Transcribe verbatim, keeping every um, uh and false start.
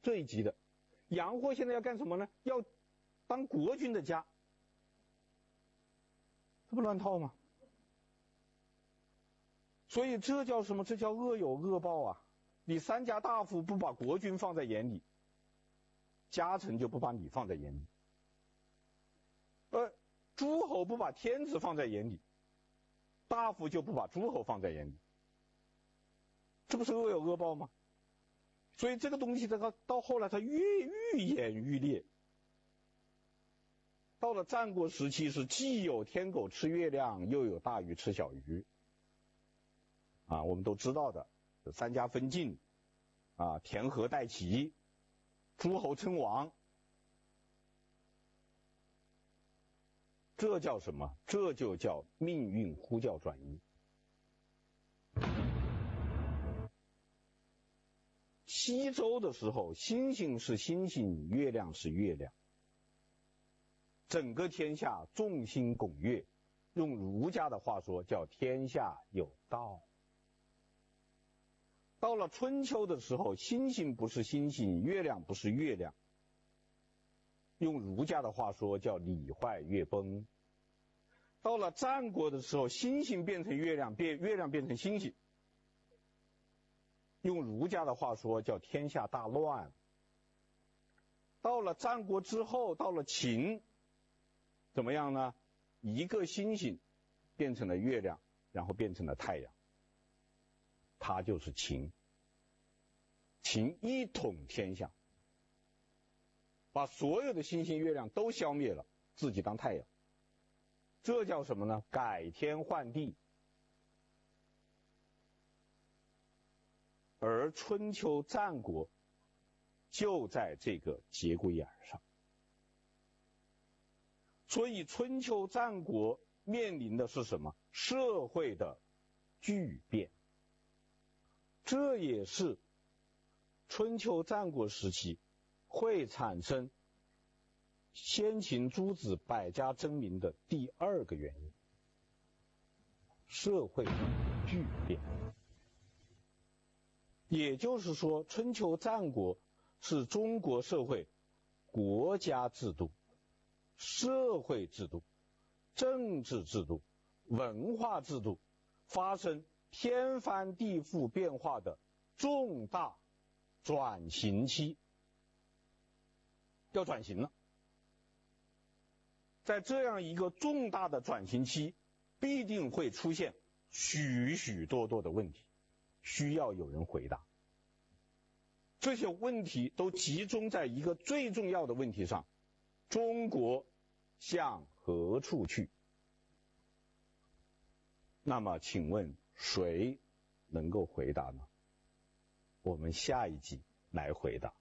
这一级的。洋货现在要干什么呢？要当国君的家，这不乱套吗？所以这叫什么？这叫恶有恶报啊！你三家大夫不把国君放在眼里，家臣就不把你放在眼里。呃，诸侯不把天子放在眼里，大夫就不把诸侯放在眼里，这不是恶有恶报吗？所以这个东西，这个到后来它越愈演愈烈。到了战国时期，是既有天狗吃月亮，又有大鱼吃小鱼。啊，我们都知道的，三家分晋，啊，田和代齐，诸侯称王，这叫什么？这就叫命运呼叫转移。西周的时候，星星是星星，月亮是月亮，整个天下众星拱月，用儒家的话说叫天下有道。到了春秋的时候，星星不是星星，月亮不是月亮，用儒家的话说叫礼坏乐崩。到了战国的时候，星星变成月亮，变月亮变成星星，用儒家的话说叫天下大乱。到了战国之后，到了秦，怎么样呢？一个星星变成了月亮，然后变成了太阳，它就是秦。秦一统天下，把所有的星星月亮都消灭了，自己当太阳。这叫什么呢？改天换地。而春秋战国就在这个节骨眼上。所以春秋战国面临的是什么？社会的巨变。这也是春秋战国时期会产生先秦诸子百家争鸣的第二个原因，社会的巨变。也就是说，春秋战国是中国社会国家制度、社会制度、政治制度、文化制度发生天翻地覆变化的重大转型期，要转型了。在这样一个重大的转型期，必定会出现许许多多的问题，需要有人回答。这些问题都集中在一个最重要的问题上：中国向何处去？那么请问谁能够回答呢？我们下一集来回答。